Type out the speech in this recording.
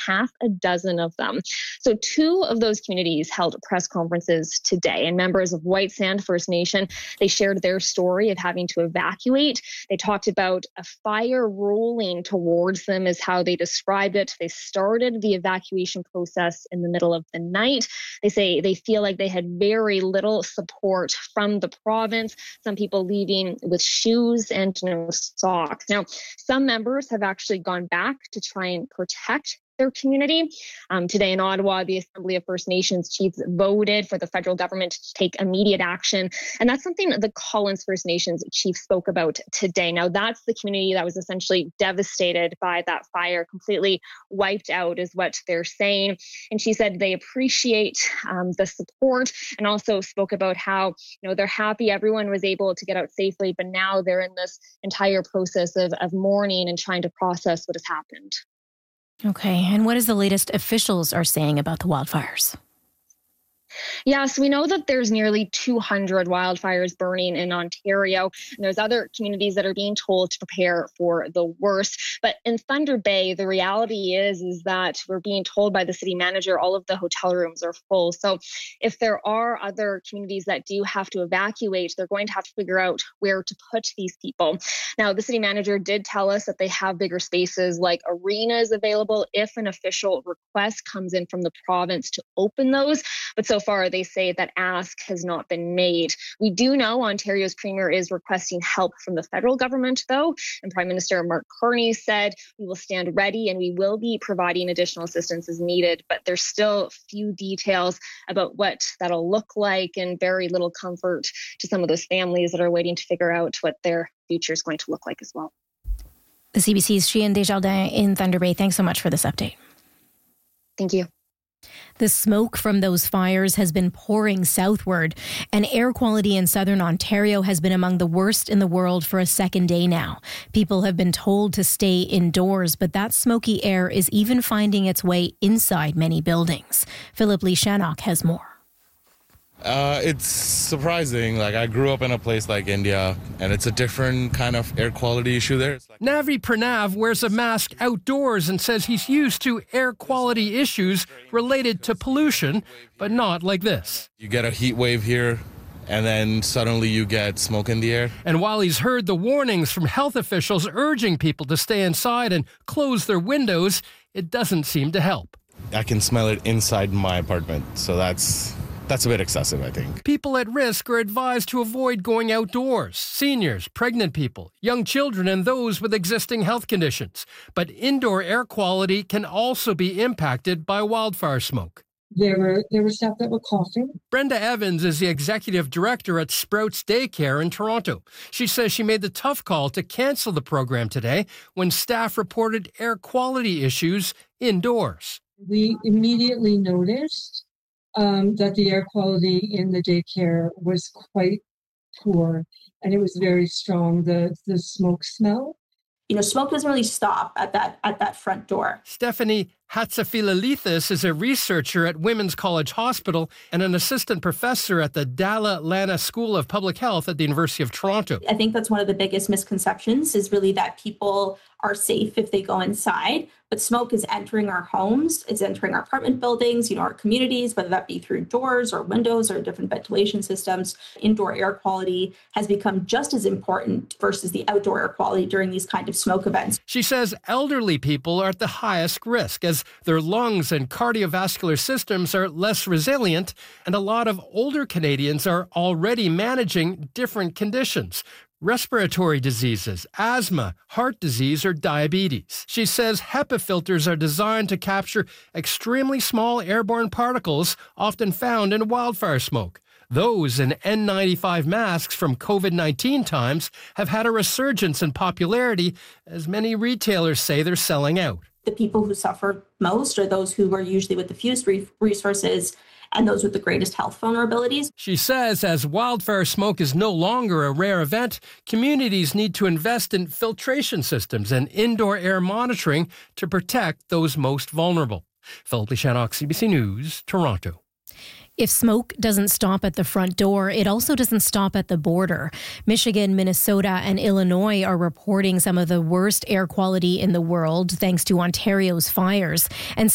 half a dozen of them. So 2 of those communities held press conferences today, and members of White Sand First Nation, they shared their story of having to evacuate. They talked about a fire rolling towards them is how they described it. They started the evacuation process in the middle of the night. They say they feel like they had very little support from the province. Some people leaving with shoes and no socks. Now, some members have actually gone back to try and protect their community. Today in Ottawa, the Assembly of First Nations chiefs voted for the federal government to take immediate action. And that's something that the Collins First Nations chief spoke about today. Now, that's the community that was essentially devastated by that fire, completely wiped out is what they're saying. And she said they appreciate the support, and also spoke about how, they're happy everyone was able to get out safely, but now they're in this entire process of mourning and trying to process what has happened. Okay, and what is the latest officials are saying about the wildfires? Yes, we know that there's nearly 200 wildfires burning in Ontario, and there's other communities that are being told to prepare for the worst. But in Thunder Bay, the reality is that we're being told by the city manager all of the hotel rooms are full. So if there are other communities that do have to evacuate, they're going to have to figure out where to put these people. Now, the city manager did tell us that they have bigger spaces like arenas available if an official request comes in from the province to open those. But so far, they say that ask has not been made. We do know Ontario's premier is requesting help from the federal government, though, and Prime Minister Mark Carney said we will stand ready and we will be providing additional assistance as needed, but there's still few details about what that'll look like, and very little comfort to some of those families that are waiting to figure out what their future is going to look like as well. The CBC's Cheyenne Desjardins in Thunder Bay. Thanks so much for this update. Thank you. The smoke from those fires has been pouring southward, and air quality in southern Ontario has been among the worst in the world for a second day now. People have been told to stay indoors, but that smoky air is even finding its way inside many buildings. Philip Lee Shannock has more. It's surprising. I grew up in a place like India, and it's a different kind of air quality issue there. Navi Pranav wears a mask outdoors and says he's used to air quality issues related to pollution, but not like this. You get a heat wave here, and then suddenly you get smoke in the air. And while he's heard the warnings from health officials urging people to stay inside and close their windows, it doesn't seem to help. I can smell it inside my apartment, so that's a bit excessive, I think. People at risk are advised to avoid going outdoors. Seniors, pregnant people, young children, and those with existing health conditions. But indoor air quality can also be impacted by wildfire smoke. There were staff that were coughing. Brenda Evans is the executive director at Sprouts Daycare in Toronto. She says she made the tough call to cancel the program today when staff reported air quality issues indoors. We immediately noticed that the air quality in the daycare was quite poor, and it was very strong, the smoke smell. Smoke doesn't really stop at that front door. Stephanie Hatzafilalithis is a researcher at Women's College Hospital and an assistant professor at the Dalla Lana School of Public Health at the University of Toronto. I think that's one of the biggest misconceptions, is really that people are safe if they go inside, but smoke is entering our homes, it's entering our apartment buildings, our communities, whether that be through doors or windows or different ventilation systems. Indoor air quality has become just as important versus the outdoor air quality during these kind of smoke events. She says elderly people are at the highest risk as their lungs and cardiovascular systems are less resilient, and a lot of older Canadians are already managing different conditions. Respiratory diseases, asthma, heart disease, or diabetes. She says HEPA filters are designed to capture extremely small airborne particles often found in wildfire smoke. Those and N95 masks from COVID-19 times have had a resurgence in popularity, as many retailers say they're selling out. The people who suffer most are those who are usually with the fewest resources and those with the greatest health vulnerabilities. She says as wildfire smoke is no longer a rare event, communities need to invest in filtration systems and indoor air monitoring to protect those most vulnerable. Philip Lee Shannock, CBC News, Toronto. If smoke doesn't stop at the front door, it also doesn't stop at the border. Michigan, Minnesota, and Illinois are reporting some of the worst air quality in the world thanks to Ontario's fires. And